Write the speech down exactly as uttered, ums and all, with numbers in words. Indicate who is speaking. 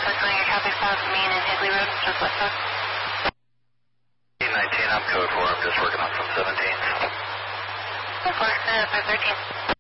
Speaker 1: circling your traffic south Main and Higley Road, just westbound.
Speaker 2: nineteen, I'm code four, I'm just working on some seventeens.
Speaker 1: Code four, uh, five thirteen.